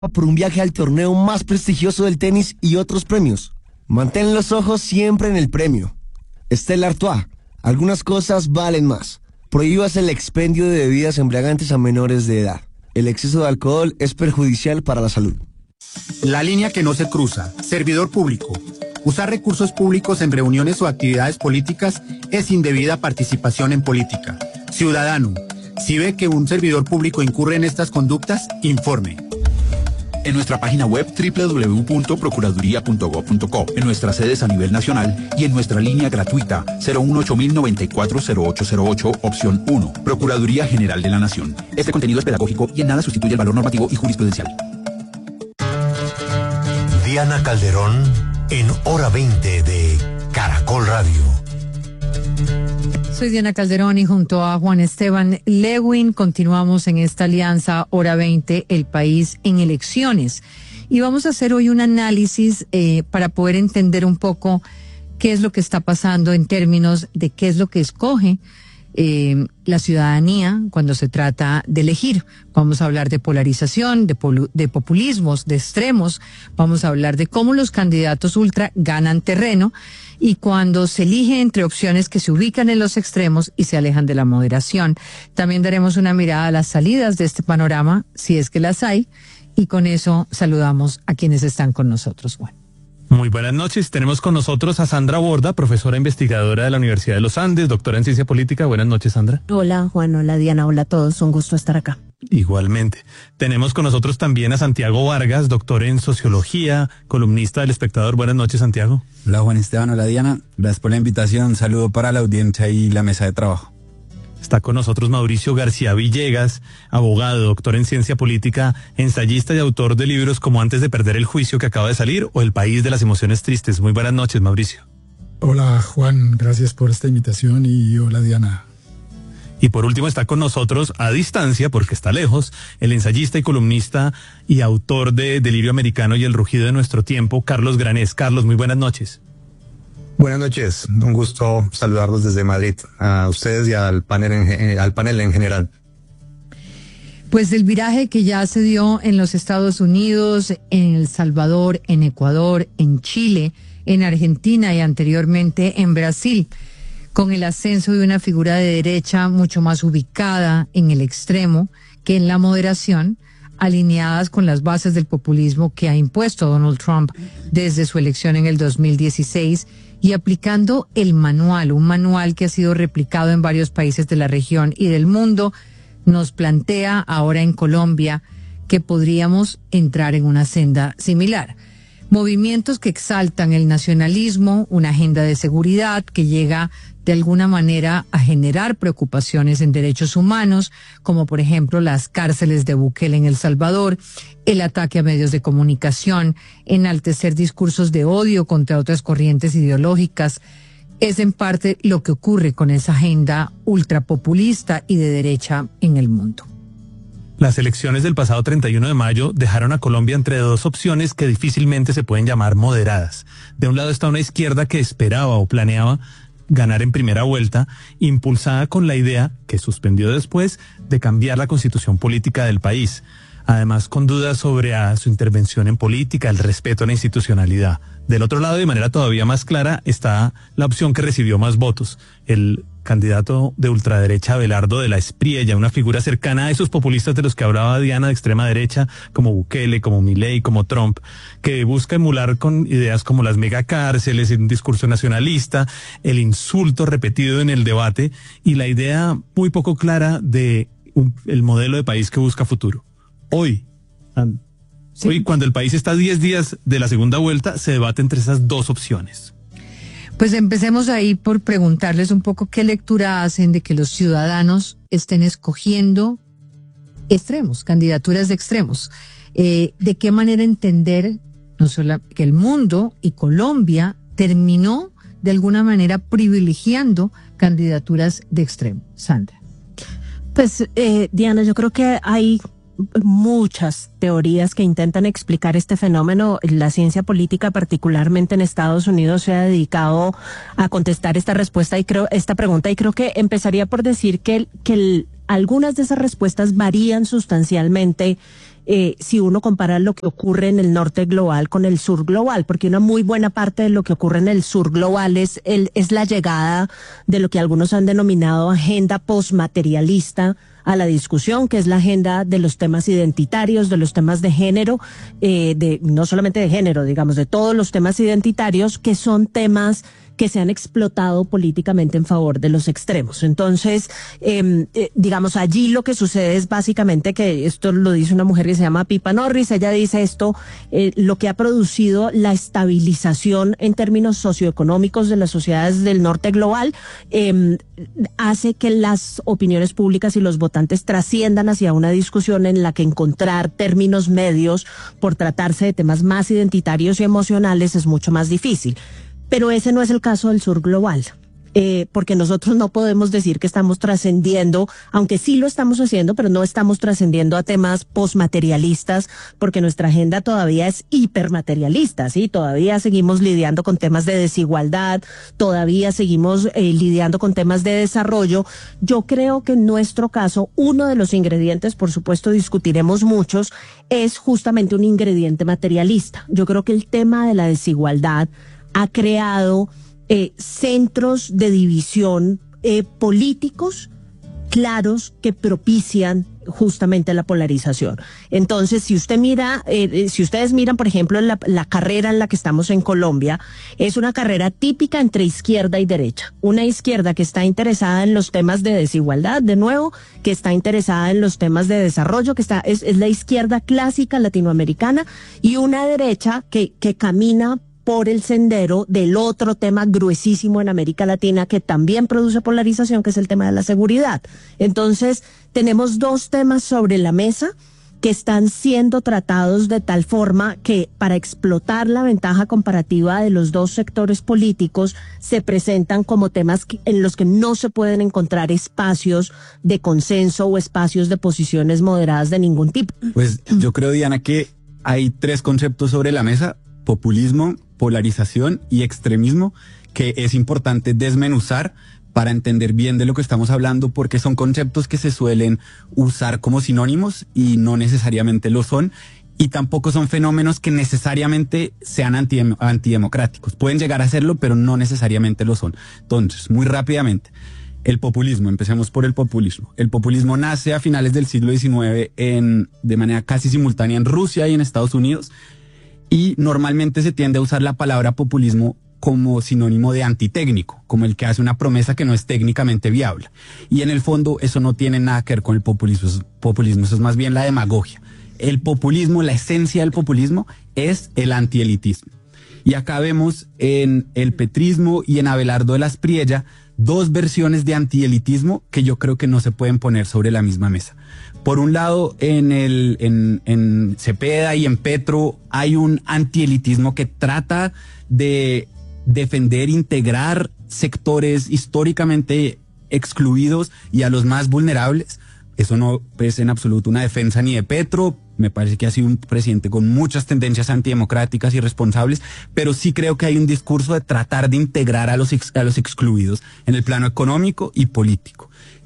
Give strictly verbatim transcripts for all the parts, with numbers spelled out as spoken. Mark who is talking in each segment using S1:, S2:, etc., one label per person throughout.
S1: por un viaje al torneo más prestigioso del tenis y otros premios. Mantén los ojos siempre en el premio. Stella Artois, algunas cosas valen más. Prohíbas el expendio de bebidas embriagantes a menores de edad. El exceso de alcohol es perjudicial para la salud.
S2: La línea que no se cruza. Servidor público. Usar recursos públicos en reuniones o actividades políticas es indebida participación en política. Ciudadano, si ve que un servidor público incurre en estas conductas, informe.
S3: En nuestra página web doble u doble u doble u punto procuraduría punto gob punto co, en nuestras sedes a nivel nacional y en nuestra línea gratuita cero uno ocho mil noventa y cuatro cero ocho cero ocho, opción uno, Procuraduría General de la Nación. Este contenido es pedagógico y en nada sustituye el valor normativo y jurisprudencial.
S4: Diana Calderón en Hora veinte de Caracol Radio.
S5: Soy Diana Calderón y junto a Juan Esteban Lewin continuamos en esta alianza Hora veinte, el país en elecciones. Y vamos a hacer hoy un análisis eh, para poder entender un poco qué es lo que está pasando en términos de qué es lo que escoge eh, la ciudadanía cuando se trata de elegir. Vamos a hablar de polarización, de, polu- de populismos, de extremos. Vamos a hablar de cómo los candidatos ultra ganan terreno y cuando se elige entre opciones que se ubican en los extremos y se alejan de la moderación. También daremos una mirada a las salidas de este panorama, si es que las hay, y con eso saludamos a quienes están con nosotros. Bueno.
S6: Muy buenas noches. Tenemos con nosotros a Sandra Borda, profesora investigadora de la Universidad de los Andes, doctora en ciencia política. Buenas noches, Sandra.
S7: Hola, Juan. Hola, Diana. Hola a todos. Un gusto estar acá.
S6: Igualmente. Tenemos con nosotros también a Santiago Vargas, doctor en sociología, columnista del Espectador. Buenas noches, Santiago.
S8: Hola, Juan Esteban. Hola, Diana. Gracias por la invitación. Un saludo para la audiencia y la mesa de trabajo.
S6: Está con nosotros Mauricio García Villegas, abogado, doctor en ciencia política, ensayista y autor de libros como Antes de perder el juicio, que acaba de salir, o El país de las emociones tristes. Muy buenas noches, Mauricio.
S9: Hola, Juan. Gracias por esta invitación y hola, Diana.
S6: Y por último está con nosotros, a distancia, porque está lejos, el ensayista y columnista y autor de Delirio Americano y El rugido de nuestro tiempo, Carlos Granés. Carlos, muy buenas noches.
S10: Buenas noches, un gusto saludarlos desde Madrid, a ustedes y al panel en, al panel en general.
S5: Pues el viraje que ya se dio en los Estados Unidos, en El Salvador, en Ecuador, en Chile, en Argentina y anteriormente en Brasil, con el ascenso de una figura de derecha mucho más ubicada en el extremo que en la moderación, alineadas con las bases del populismo que ha impuesto Donald Trump desde su elección en el dos mil dieciséis y aplicando el manual, un manual que ha sido replicado en varios países de la región y del mundo, nos plantea ahora en Colombia que podríamos entrar en una senda similar. Movimientos que exaltan el nacionalismo, una agenda de seguridad que llega de alguna manera a generar preocupaciones en derechos humanos, como por ejemplo las cárceles de Bukele en El Salvador, el ataque a medios de comunicación, enaltecer discursos de odio contra otras corrientes ideológicas. Es en parte lo que ocurre con esa agenda ultrapopulista y de derecha en el mundo.
S6: Las elecciones del pasado treinta y uno de mayo dejaron a Colombia entre dos opciones que difícilmente se pueden llamar moderadas. De un lado está una izquierda que esperaba o planeaba ganar en primera vuelta, impulsada con la idea, que suspendió después, de cambiar la constitución política del país. Además, con dudas sobre a su intervención en política, el respeto a la institucionalidad. Del otro lado, de manera todavía más clara, está la opción que recibió más votos, el candidato de ultraderecha Abelardo de la Espriella, una figura cercana a esos populistas de los que hablaba Diana, de extrema derecha, como Bukele, como Milei, como Trump, que busca emular con ideas como las megacárceles, un discurso nacionalista, el insulto repetido en el debate y la idea muy poco clara de un, el modelo de país que busca futuro. Hoy, sí. hoy cuando el país está a diez días de la segunda vuelta, se debate entre esas dos opciones.
S5: Pues empecemos ahí por preguntarles un poco qué lectura hacen de que los ciudadanos estén escogiendo extremos, candidaturas de extremos. Eh, ¿De qué manera entender no solo que el mundo y Colombia terminó de alguna manera privilegiando candidaturas de extremo? Sandra.
S7: Pues, eh, Diana, yo creo que hay muchas teorías que intentan explicar este fenómeno. La ciencia política, particularmente en Estados Unidos, se ha dedicado a contestar esta respuesta y creo esta pregunta y creo que empezaría por decir que, que el, algunas de esas respuestas varían sustancialmente eh, si uno compara lo que ocurre en el norte global con el sur global, porque una muy buena parte de lo que ocurre en el sur global es, el, es la llegada de lo que algunos han denominado agenda postmaterialista a la discusión, que es la agenda de los temas identitarios, de los temas de género, eh, de no solamente de género, digamos, de todos los temas identitarios, que son temas que se han explotado políticamente en favor de los extremos. Entonces, eh, eh, digamos, allí lo que sucede es básicamente que esto lo dice una mujer que se llama Pippa Norris. Ella dice esto, eh, lo que ha producido la estabilización en términos socioeconómicos de las sociedades del norte global, eh, hace que las opiniones públicas y los votantes trasciendan hacia una discusión en la que encontrar términos medios por tratarse de temas más identitarios y emocionales es mucho más difícil. Pero ese no es el caso del sur global, eh, porque nosotros no podemos decir que estamos trascendiendo, aunque sí lo estamos haciendo, pero no estamos trascendiendo a temas postmaterialistas, porque nuestra agenda todavía es hipermaterialista, ¿sí? Todavía seguimos lidiando con temas de desigualdad, todavía seguimos eh, lidiando con temas de desarrollo. Yo creo que en nuestro caso, uno de los ingredientes, por supuesto discutiremos muchos, es justamente un ingrediente materialista. Yo creo que el tema de la desigualdad ha creado eh, centros de división eh, políticos claros que propician justamente la polarización. Entonces, si usted mira, eh, si ustedes miran, por ejemplo, la, la carrera en la que estamos en Colombia, es una carrera típica entre izquierda y derecha. Una izquierda que está interesada en los temas de desigualdad, de nuevo, que está interesada en los temas de desarrollo, que está es, es la izquierda clásica latinoamericana, y una derecha que, que camina por el sendero del otro tema gruesísimo en América Latina que también produce polarización, que es el tema de la seguridad. Entonces, tenemos dos temas sobre la mesa que están siendo tratados de tal forma que para explotar la ventaja comparativa de los dos sectores políticos se presentan como temas en los que no se pueden encontrar espacios de consenso o espacios de posiciones moderadas de ningún tipo.
S8: Pues yo creo, Diana, que hay tres conceptos sobre la mesa: populismo, polarización y extremismo, que es importante desmenuzar para entender bien de lo que estamos hablando, porque son conceptos que se suelen usar como sinónimos y no necesariamente lo son, y tampoco son fenómenos que necesariamente sean anti, antidemocráticos. Pueden llegar a serlo, pero no necesariamente lo son. Entonces, muy rápidamente, el populismo, empecemos por el populismo. El populismo nace a finales del siglo diecinueve en, de manera casi simultánea en Rusia y en Estados Unidos, y normalmente se tiende a usar la palabra populismo como sinónimo de antitécnico, como el que hace una promesa que no es técnicamente viable. Y en el fondo eso no tiene nada que ver con el populismo, eso es, populismo, eso es más bien la demagogia. El populismo, la esencia del populismo es el antielitismo. Y acá vemos en el petrismo y en Abelardo de las Priella dos versiones de antielitismo que yo creo que no se pueden poner sobre la misma mesa. Por un lado, en, el, en, en Cepeda y en Petro hay un antielitismo que trata de defender, integrar sectores históricamente excluidos y a los más vulnerables. Eso no es en absoluto una defensa ni de Petro. Me parece que ha sido un presidente con muchas tendencias antidemocráticas y irresponsables, pero sí creo que hay un discurso de tratar de integrar a los, ex, a los excluidos en el plano económico y político.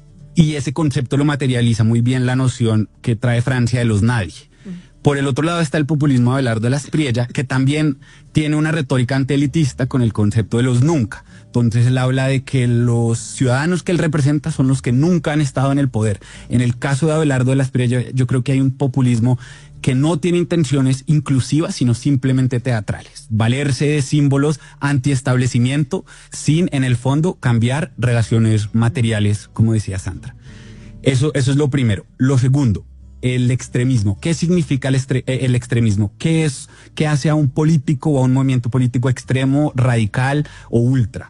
S8: Y ese concepto lo materializa muy bien la noción que trae Francia de los nadie. Por el otro lado está el populismo de Abelardo de las Priella, que también tiene una retórica antielitista con el concepto de los nunca. Entonces él habla de que los ciudadanos que él representa son los que nunca han estado en el poder. En el caso de Abelardo de las Priella, yo creo que hay un populismo que no tiene intenciones inclusivas, sino simplemente teatrales. Valerse de símbolos antiestablecimiento sin, en el fondo, cambiar relaciones materiales, como decía Sandra. Eso, eso es lo primero. Lo segundo, el extremismo. ¿Qué significa el, estre- el extremismo? ¿Qué es, qué hace a un político o a un movimiento político extremo, radical o ultra?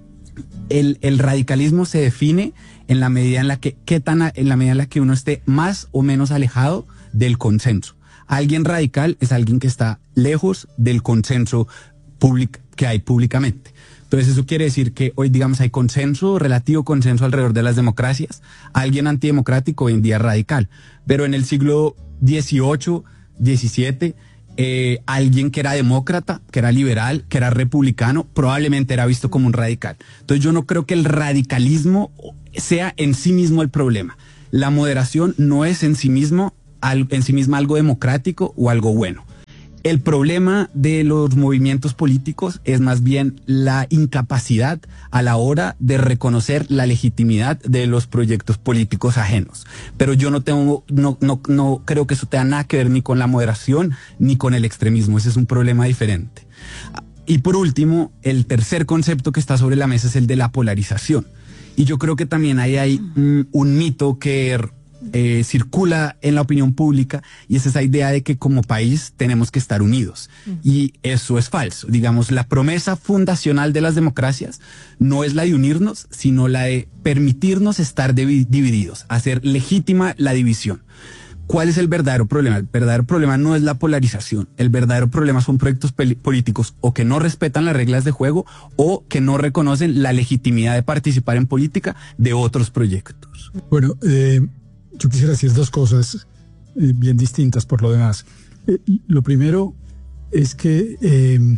S8: El, el radicalismo se define en la medida en la que, ¿qué tan a, en la medida en la que uno esté más o menos alejado del consenso? Alguien radical es alguien que está lejos del consenso público que hay públicamente. Entonces eso quiere decir que hoy, digamos, hay consenso, relativo consenso alrededor de las democracias. Alguien antidemocrático hoy en día es radical. Pero en el siglo dieciocho, diecisiete, eh, alguien que era demócrata, que era liberal, que era republicano, probablemente era visto como un radical. Entonces yo no creo que el radicalismo sea en sí mismo el problema. La moderación no es en sí mismo al, en sí misma algo democrático o algo bueno. El problema de los movimientos políticos es más bien la incapacidad a la hora de reconocer la legitimidad de los proyectos políticos ajenos. Pero yo no tengo, no, no, no creo que eso tenga nada que ver ni con la moderación ni con el extremismo. Ese es un problema diferente. Y por último, el tercer concepto que está sobre la mesa es el de la polarización. Y yo creo que también ahí hay un, un mito que eh, circula en la opinión pública, y es esa idea de que como país tenemos que estar unidos. Y eso es falso. Digamos, la promesa fundacional de las democracias no es la de unirnos, sino la de permitirnos estar divididos, hacer legítima la división. ¿Cuál es el verdadero problema? El verdadero problema no es la polarización. El verdadero problema son proyectos políticos o que no respetan las reglas de juego o que no reconocen la legitimidad de participar en política de otros proyectos.
S9: Bueno, eh, yo quisiera decir dos cosas eh, bien distintas por lo demás. Eh, lo primero es que eh,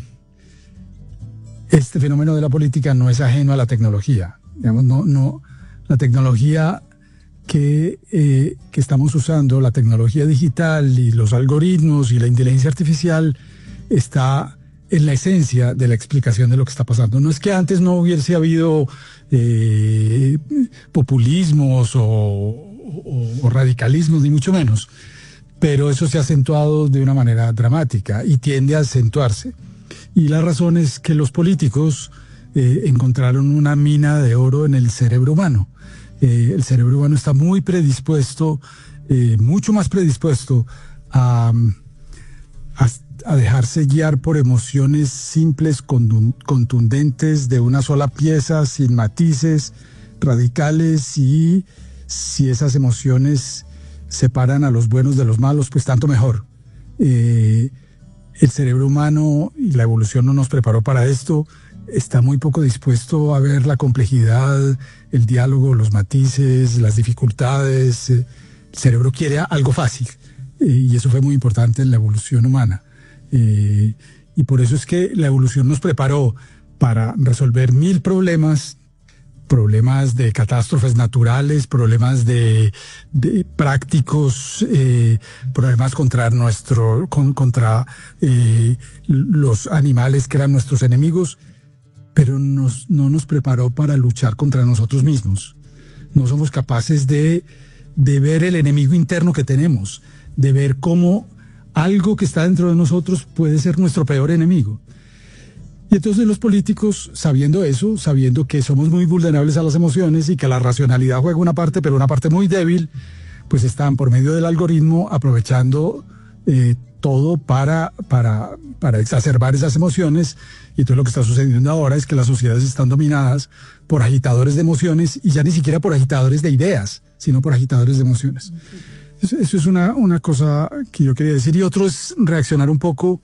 S9: este fenómeno de la política no es ajeno a la tecnología. Digamos, no, no, la tecnología Que, eh, que estamos usando, la tecnología digital y los algoritmos y la inteligencia artificial, está en la esencia de la explicación de lo que está pasando. No es que antes no hubiese habido eh, populismos o, o, o radicalismos, ni mucho menos, pero eso se ha acentuado de una manera dramática y tiende a acentuarse. Y la razón es que los políticos eh, encontraron una mina de oro en el cerebro humano. Eh, el cerebro humano está muy predispuesto, eh, mucho más predispuesto a, a, a dejarse guiar por emociones simples, contundentes, de una sola pieza, sin matices, radicales, y si esas emociones separan a los buenos de los malos, pues tanto mejor. Eh, el cerebro humano y la evolución no nos preparó para esto. Está muy poco dispuesto a ver la complejidad, el diálogo, los matices, las dificultades. El cerebro quiere algo fácil, y eso fue muy importante en la evolución humana. Eh, y por eso es que la evolución nos preparó para resolver mil problemas, problemas de catástrofes naturales, problemas de, de prácticos, eh, problemas contra nuestro, con, contra eh, los animales que eran nuestros enemigos, pero nos, no nos preparó para luchar contra nosotros mismos. No somos capaces de, de ver el enemigo interno que tenemos, de ver cómo algo que está dentro de nosotros puede ser nuestro peor enemigo. Y entonces los políticos, sabiendo eso, sabiendo que somos muy vulnerables a las emociones y que la racionalidad juega una parte, pero una parte muy débil, pues están por medio del algoritmo aprovechando eh, todo para, para, para exacerbar esas emociones. Y entonces lo que está sucediendo ahora es que las sociedades están dominadas por agitadores de emociones, y ya ni siquiera por agitadores de ideas, sino por agitadores de emociones. Eso, eso es una, una cosa que yo quería decir. Y otro es reaccionar un poco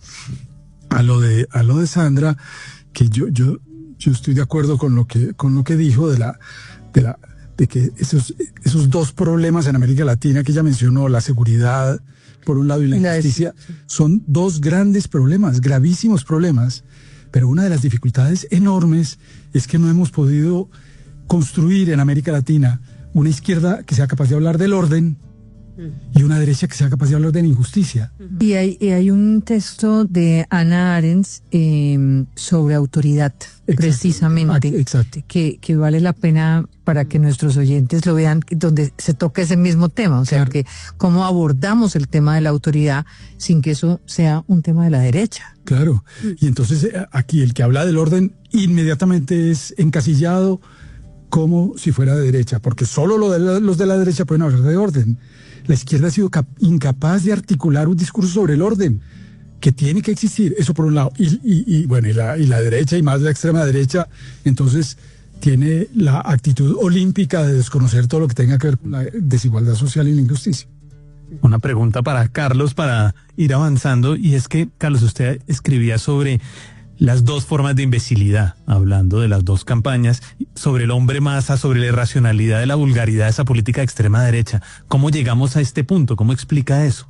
S9: a lo de, a lo de Sandra, que yo, yo, yo estoy de acuerdo con lo que, con lo que dijo de la, de la, de que esos, esos dos problemas en América Latina que ella mencionó, la seguridad por un lado y la injusticia, son dos grandes problemas, gravísimos problemas. Pero una de las dificultades enormes es que no hemos podido construir en América Latina una izquierda que sea capaz de hablar del orden y una derecha que sea capaz de hablar de la injusticia.
S5: Y hay, y hay un texto de Hannah Arendt eh, sobre autoridad, exacto, precisamente,
S9: exacto.
S5: Que, que vale la pena para que nuestros oyentes lo vean, donde se toca ese mismo tema, o sea, claro, que cómo abordamos el tema de la autoridad sin que eso sea un tema de la derecha.
S9: Claro, y entonces aquí el que habla del orden inmediatamente es encasillado como si fuera de derecha, porque solo lo de la, los de la derecha pueden hablar de orden. La izquierda ha sido incapaz de articular un discurso sobre el orden que tiene que existir, eso por un lado, y, y, y bueno, y la, y la derecha, y más la extrema derecha, entonces tiene la actitud olímpica de desconocer todo lo que tenga que ver con la desigualdad social y la injusticia.
S6: Una pregunta para Carlos para ir avanzando, y es que, Carlos, usted escribía sobre las dos formas de imbecilidad, hablando de las dos campañas, sobre el hombre masa, sobre la irracionalidad de la vulgaridad de esa política de extrema derecha. ¿Cómo llegamos a este punto? ¿Cómo explica eso?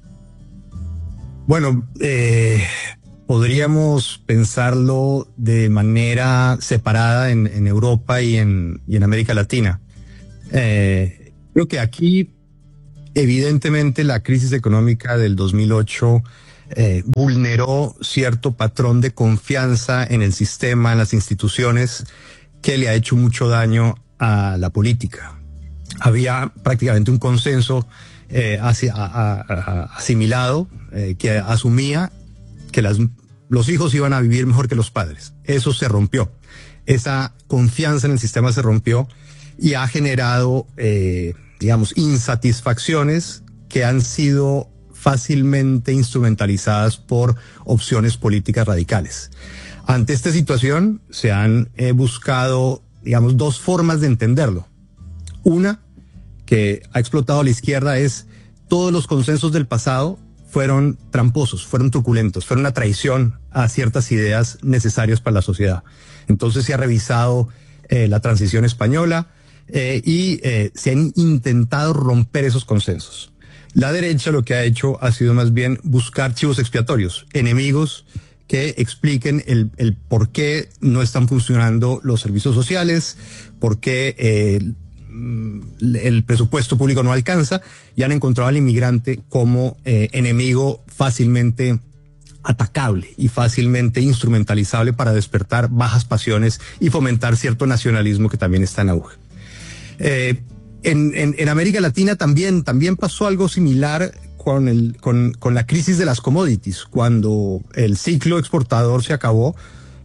S10: Bueno, eh, podríamos pensarlo de manera separada en, en Europa y en, y en América Latina. Eh, creo que aquí Evidentemente la crisis económica del dos mil ocho eh, vulneró cierto patrón de confianza en el sistema, en las instituciones, que le ha hecho mucho daño a la política. Había prácticamente un consenso eh, asi, a, a, a, asimilado eh, que asumía que las, los hijos iban a vivir mejor que los padres. Eso se rompió. Esa confianza en el sistema se rompió y ha generado, eh, digamos, insatisfacciones que han sido fácilmente instrumentalizadas por opciones políticas radicales. Ante esta situación se han eh, buscado, digamos, dos formas de entenderlo. Una, que ha explotado la izquierda, es todos los consensos del pasado fueron tramposos, fueron truculentos, fueron una traición a ciertas ideas necesarias para la sociedad. Entonces se ha revisado eh, la transición española eh, y eh, se han intentado romper esos consensos. La derecha lo que ha hecho ha sido más bien buscar chivos expiatorios, enemigos que expliquen el, el por qué no están funcionando los servicios sociales, por qué eh, el presupuesto público no alcanza, y han encontrado al inmigrante como eh, enemigo fácilmente atacable y fácilmente instrumentalizable para despertar bajas pasiones y fomentar cierto nacionalismo que también está en auge. Eh, en, en, en América Latina también, también pasó algo similar con, el, con, con la crisis de las commodities, cuando el ciclo exportador se acabó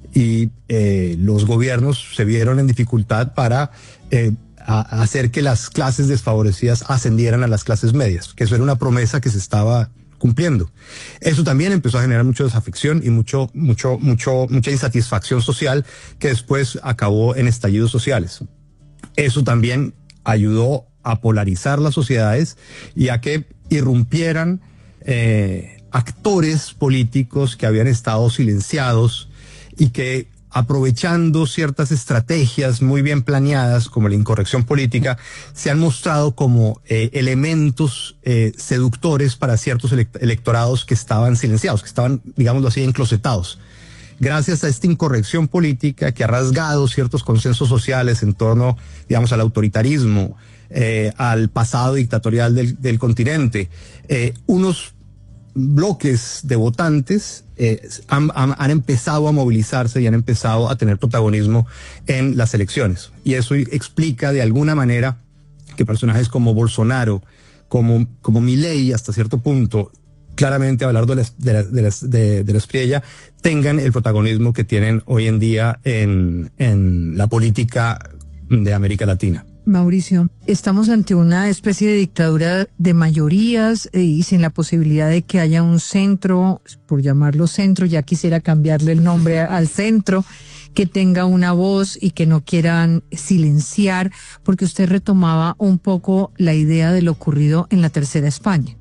S10: y eh, los gobiernos se vieron en dificultad para eh, a hacer que las clases desfavorecidas ascendieran a las clases medias, que eso era una promesa que se estaba cumpliendo. Eso también empezó a generar mucha desafección y mucho, mucho, mucho, mucha insatisfacción social, que después acabó en estallidos sociales. Eso también ayudó a polarizar las sociedades y a que irrumpieran eh, actores políticos que habían estado silenciados y que, aprovechando ciertas estrategias muy bien planeadas, como la incorrección política, se han mostrado como eh, elementos eh, seductores para ciertos elect electorados que estaban silenciados, que estaban, digámoslo así, enclosetados. Gracias a esta incorrección política que ha rasgado ciertos consensos sociales en torno, digamos, al autoritarismo, eh, al pasado dictatorial del, del continente, eh, unos bloques de votantes eh, han, han, han empezado a movilizarse y han empezado a tener protagonismo en las elecciones. Y eso explica de alguna manera que personajes como Bolsonaro, como, como Milei hasta cierto punto, claramente Abelardo de la, de la, de la, de, de la Espriella, tengan el protagonismo que tienen hoy en día en, en la política de América Latina.
S5: Mauricio, estamos ante una especie de dictadura de mayorías eh, y sin la posibilidad de que haya un centro, por llamarlo centro, ya quisiera cambiarle el nombre al centro, que tenga una voz y que no quieran silenciar, porque usted retomaba un poco la idea de lo ocurrido en la Tercera España.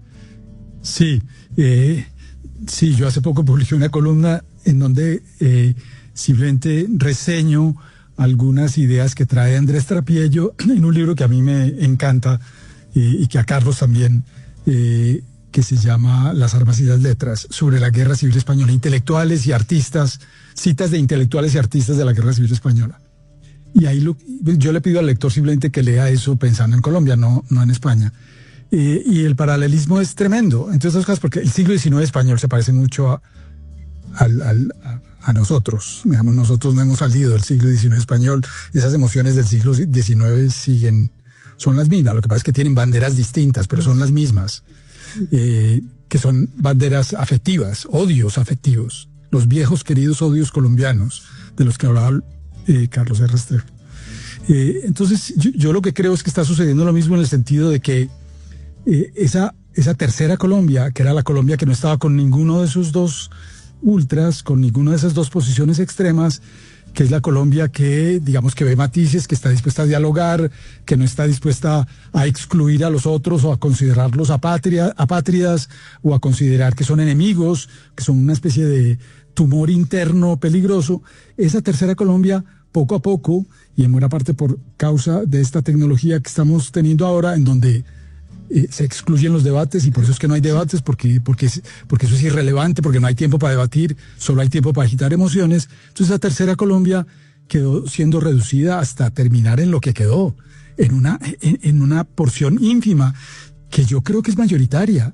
S9: Sí, eh, sí, yo hace poco publiqué una columna en donde eh, simplemente reseño algunas ideas que trae Andrés Trapiello en un libro que a mí me encanta eh, y que a Carlos también, eh, que se llama Las armas y las letras, sobre la Guerra Civil Española, intelectuales y artistas, citas de intelectuales y artistas de la Guerra Civil Española. Y ahí lo, yo le pido al lector simplemente que lea eso pensando en Colombia, no, no en España. Eh, y el paralelismo es tremendo, entre otras cosas, porque el siglo diecinueve español se parece mucho a, al, al, a, a nosotros. Digamos, nosotros no hemos salido del siglo diecinueve español, esas emociones del siglo diecinueve siguen, son las mismas, lo que pasa es que tienen banderas distintas, pero son las mismas, eh, que son banderas afectivas, odios afectivos, los viejos queridos odios colombianos, de los que hablaba eh, Carlos R. Restrepo. Eh, entonces, yo, yo lo que creo es que está sucediendo lo mismo en el sentido de que eh, esa, esa tercera Colombia, que era la Colombia que no estaba con ninguno de esos dos ultras, con ninguna de esas dos posiciones extremas, que es la Colombia que, digamos, que ve matices, que está dispuesta a dialogar, que no está dispuesta a excluir a los otros o a considerarlos apátria, apátridas o a considerar que son enemigos, que son una especie de tumor interno peligroso. Esa tercera Colombia, poco a poco, y en buena parte por causa de esta tecnología que estamos teniendo ahora, en donde Eh, se excluyen los debates, y por eso es que no hay debates, porque, porque, porque eso es irrelevante, porque no hay tiempo para debatir, solo hay tiempo para agitar emociones. Entonces la tercera Colombia quedó siendo reducida hasta terminar en lo que quedó, en una, en, en una porción ínfima. que yo creo que es mayoritaria.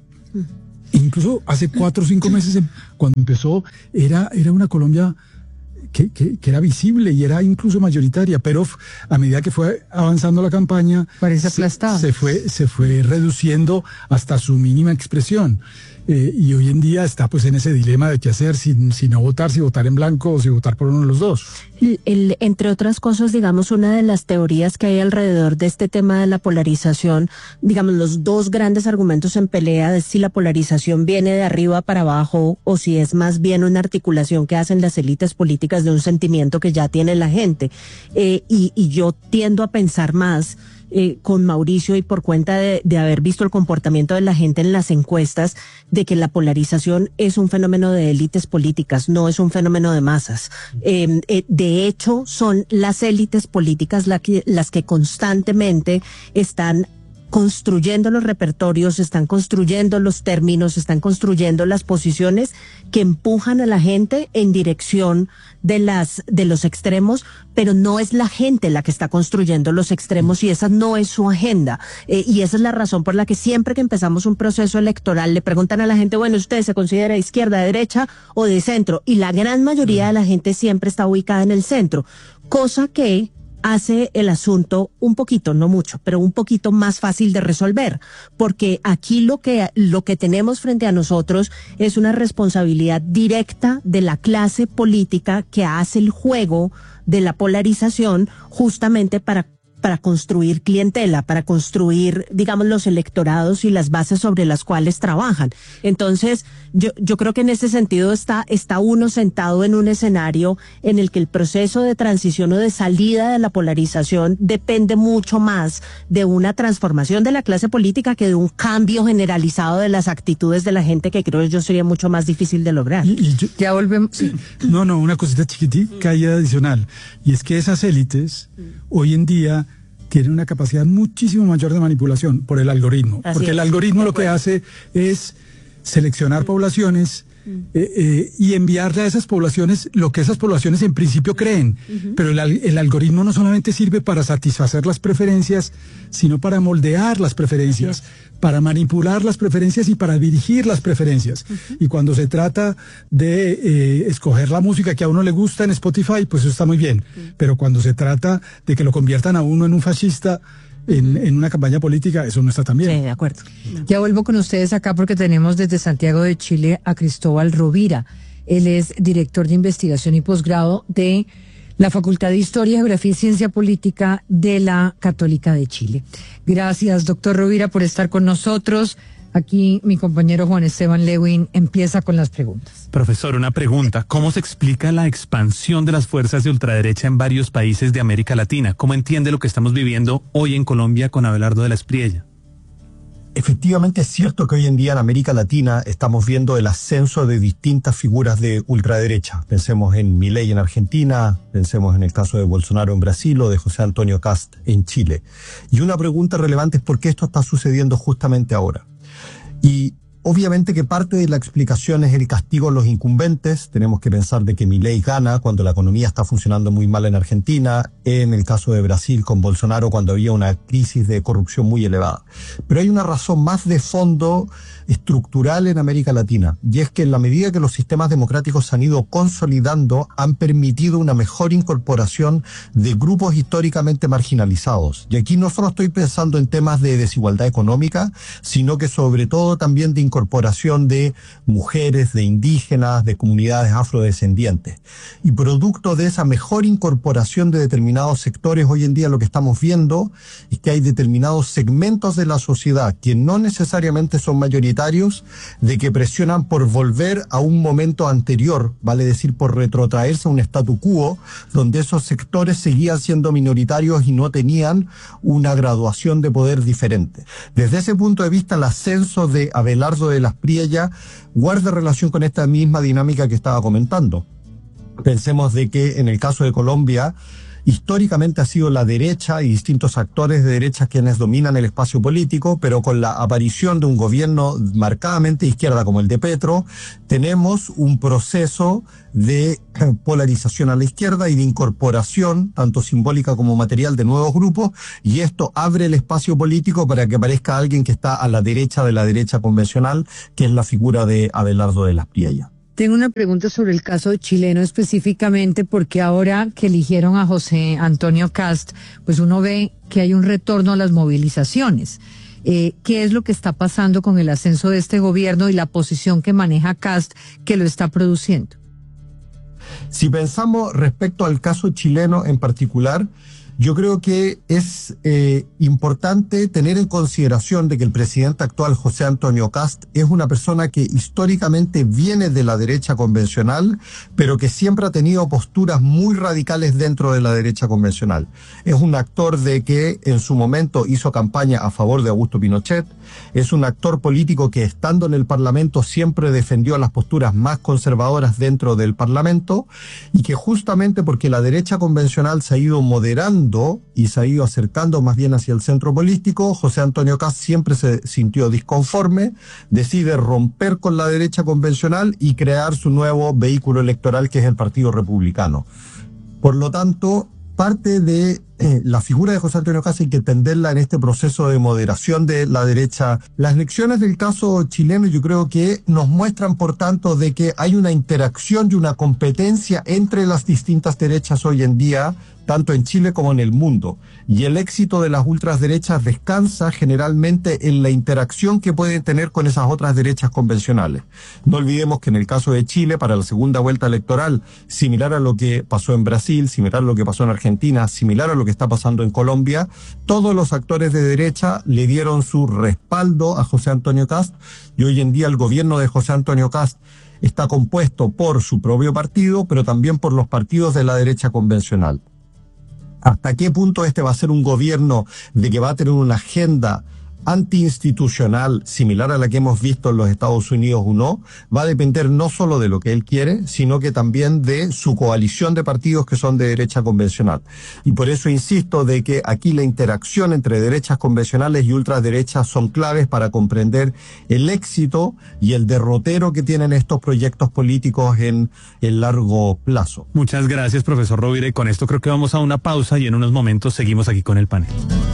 S9: Incluso hace cuatro o cinco meses, cuando empezó, era, era una Colombia que, que, que era visible y era incluso mayoritaria, pero a medida que fue avanzando la campaña,
S5: parece aplastada.
S9: Se, se fue, se fue reduciendo hasta su mínima expresión. Eh, y hoy en día está pues en ese dilema de qué hacer, si, si no votar, si votar en blanco o si votar por uno de los dos.
S7: El, el, entre otras cosas, digamos, una de las teorías que hay alrededor de este tema de la polarización, digamos, los dos grandes argumentos en pelea de si la polarización viene de arriba para abajo o si es más bien una articulación que hacen las élites políticas de un sentimiento que ya tiene la gente. Eh, y, y yo tiendo a pensar más Eh, con Mauricio y por cuenta de, de haber visto el comportamiento de la gente en las encuestas, de que la polarización es un fenómeno de élites políticas, no es un fenómeno de masas. Eh, eh, de hecho, son las élites políticas la que, las que constantemente están construyendo los repertorios, están construyendo los términos, están construyendo las posiciones que empujan a la gente en dirección de las de los extremos, pero no es la gente la que está construyendo los extremos y esa no es su agenda. Eh, y esa es la razón por la que siempre que empezamos un proceso electoral le preguntan a la gente, bueno, ¿usted se considera de izquierda, de derecha o de centro? Y la gran mayoría de la gente siempre está ubicada en el centro, cosa que hace el asunto un poquito, no mucho, pero un poquito más fácil de resolver, porque aquí lo que, lo que tenemos frente a nosotros es una responsabilidad directa de la clase política que hace el juego de la polarización justamente para para construir clientela, para construir, digamos, los electorados y las bases sobre las cuales trabajan. Entonces, yo, yo creo que en ese sentido está, está uno sentado en un escenario en el que el proceso de transición o de salida de la polarización depende mucho más de una transformación de la clase política que de un cambio generalizado de las actitudes de la gente, que creo yo sería mucho más difícil de lograr.
S9: Y, y yo,
S5: ya volvemos. Sí.
S9: No, no, una cosita chiquitica y adicional. Y es que esas élites hoy en día tienen una capacidad muchísimo mayor de manipulación por el algoritmo.
S7: Así
S9: porque
S7: es.
S9: el algoritmo lo que hace es seleccionar poblaciones eh, eh, y enviarle a esas poblaciones lo que esas poblaciones en principio creen. Uh-huh. Pero el, el algoritmo no solamente sirve para satisfacer las preferencias, sino para moldear las preferencias, para manipular las preferencias y para dirigir las preferencias. Uh-huh. Y cuando se trata de eh, escoger la música que a uno le gusta en Spotify, pues eso está muy bien. Uh-huh. Pero cuando se trata de que lo conviertan a uno en un fascista En, en una campaña política, eso no está tan bien.
S7: Sí, de acuerdo.
S5: Ya vuelvo con ustedes acá porque tenemos desde Santiago de Chile a Cristóbal Rovira. Él es director de investigación y posgrado de la Facultad de Historia, Geografía y Ciencia Política de la Católica de Chile. Gracias, doctor Rovira, por estar con nosotros. Aquí mi compañero Juan Esteban Lewin empieza con las preguntas.
S6: Profesor, una pregunta. ¿Cómo se explica la expansión de las fuerzas de ultraderecha en varios países de América Latina? ¿Cómo entiende lo que estamos viviendo hoy en Colombia con Abelardo de la Espriella?
S10: Efectivamente es cierto que hoy en día en América Latina estamos viendo el ascenso de distintas figuras de ultraderecha. Pensemos en Milei en Argentina, pensemos en el caso de Bolsonaro en Brasil o de José Antonio Kast en Chile. Y una pregunta relevante es por qué esto está sucediendo justamente ahora. Y obviamente que parte de la explicación es el castigo a los incumbentes. Tenemos que pensar de que Milei gana cuando la economía está funcionando muy mal en Argentina, en el caso de Brasil con Bolsonaro cuando había una crisis de corrupción muy elevada. Pero hay una razón más de fondo estructural en América Latina, y es que en la medida que los sistemas democráticos se han ido consolidando, han permitido una mejor incorporación de grupos históricamente marginalizados. Y aquí no solo estoy pensando en temas de desigualdad económica, sino que sobre todo también de incorporación de mujeres, de indígenas, de comunidades afrodescendientes. Y producto de esa mejor incorporación de determinados sectores, hoy en día lo que estamos viendo es que hay determinados segmentos de la sociedad que no necesariamente son mayoritarios, de que presionan por volver a un momento anterior, vale decir por retrotraerse a un statu quo, donde esos sectores seguían siendo minoritarios y no tenían una graduación de poder diferente. Desde ese punto de vista, el ascenso de Abelardo de la Espriella guarda relación con esta misma dinámica que estaba comentando. Pensemos de que en el caso de Colombia, Históricamente ha sido la derecha y distintos actores de derecha quienes dominan el espacio político, pero con la aparición de un gobierno marcadamente de izquierda como el de Petro, tenemos un proceso de polarización a la izquierda y de incorporación, tanto simbólica como material, de nuevos grupos, y esto abre el espacio político para que aparezca alguien que está a la derecha de la derecha convencional, que es la figura de Abelardo de las Priellas.
S5: Tengo una pregunta sobre el caso chileno específicamente, porque ahora que eligieron a José Antonio Cast, pues uno ve que hay un retorno a las movilizaciones. Eh, ¿Qué es lo que está pasando con el ascenso de este gobierno y la posición que maneja Cast que lo está produciendo?
S10: Si pensamos respecto al caso chileno en particular, yo creo que es eh, importante tener en consideración de que el presidente actual, José Antonio Cast, es una persona que históricamente viene de la derecha convencional, pero que siempre ha tenido posturas muy radicales dentro de la derecha convencional. Es un actor de que en su momento hizo campaña a favor de Augusto Pinochet, es un actor político que estando en el Parlamento siempre defendió las posturas más conservadoras dentro del Parlamento, y que justamente porque la derecha convencional se ha ido moderando y se ha ido acercando más bien hacia el centro político, José Antonio Cast siempre se sintió disconforme, decide romper con la derecha convencional y crear su nuevo vehículo electoral, que es el Partido Republicano. Por lo tanto, parte de eh, la figura de José Antonio Cast hay que entenderla en este proceso de moderación de la derecha. Las lecciones del caso chileno yo creo que nos muestran, por tanto, de que hay una interacción y una competencia entre las distintas derechas hoy en día, tanto en Chile como en el mundo. Y el éxito de las ultraderechas descansa generalmente en la interacción que pueden tener con esas otras derechas convencionales. No olvidemos que en el caso de Chile, para la segunda vuelta electoral, similar a lo que pasó en Brasil, similar a lo que pasó en Argentina, similar a lo que está pasando en Colombia, todos los actores de derecha le dieron su respaldo a José Antonio Cast, y hoy en día el gobierno de José Antonio Cast está compuesto por su propio partido, pero también por los partidos de la derecha convencional. ¿Hasta qué punto este va a ser un gobierno de que va a tener una agenda antiinstitucional similar a la que hemos visto en los Estados Unidos o no? Va a depender no solo de lo que él quiere, sino que también de su coalición de partidos que son de derecha convencional. Y por eso insisto de que aquí la interacción entre derechas convencionales y ultraderechas son claves para comprender el éxito y el derrotero que tienen estos proyectos políticos en el largo plazo.
S6: Muchas gracias, profesor Rovira, y con esto creo que vamos a una pausa y en unos momentos seguimos aquí con el panel.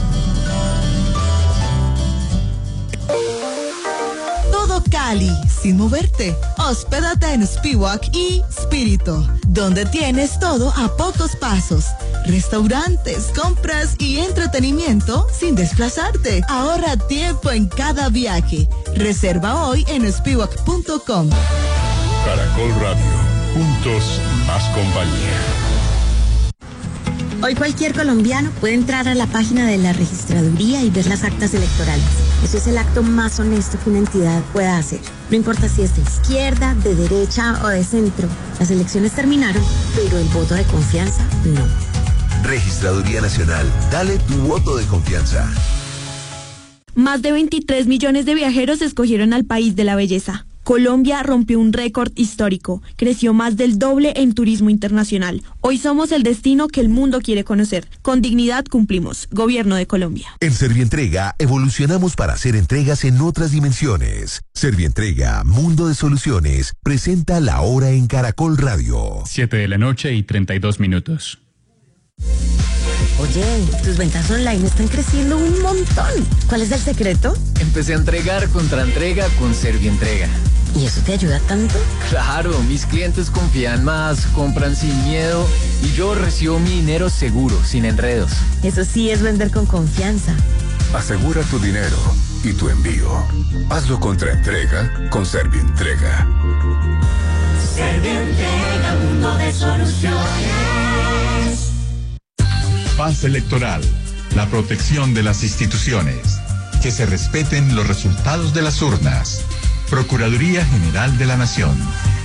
S11: Cali, sin moverte. Hospédate en Spiwak y Spirito, donde tienes todo a pocos pasos. Restaurantes, compras y entretenimiento sin desplazarte. Ahorra tiempo en cada viaje. Reserva hoy en spiwak punto com.
S12: Caracol Radio, juntos más compañía.
S13: Hoy cualquier colombiano puede entrar a la página de la registraduría y ver las actas electorales. Eso es el acto más honesto que una entidad pueda hacer. No importa si es de izquierda, de derecha o de centro. Las elecciones terminaron, pero el voto de confianza no.
S14: Registraduría Nacional, dale tu voto de confianza.
S15: Más de veintitrés millones de viajeros escogieron al país de la belleza. Colombia rompió un récord histórico, creció más del doble en turismo internacional. Hoy somos el destino que el mundo quiere conocer. Con dignidad cumplimos. Gobierno de Colombia.
S14: En Servientrega evolucionamos para hacer entregas en otras dimensiones. Servientrega, Mundo de Soluciones, presenta La Hora en Caracol Radio.
S16: Siete de la noche y treinta y dos minutos.
S13: Oye, tus ventas online están creciendo un montón. ¿Cuál es el secreto?
S17: Empecé a entregar contra entrega con Servientrega.
S13: ¿Y eso te ayuda tanto?
S17: Claro, mis clientes confían más, compran sin miedo y yo recibo mi dinero seguro, sin enredos.
S13: Eso sí es vender con confianza.
S12: Asegura tu dinero y tu envío. Hazlo contra entrega con Servientrega.
S18: Servientrega, mundo de soluciones.
S19: Paz electoral, la protección de las instituciones, que se respeten los resultados de las urnas. Procuraduría General de la Nación.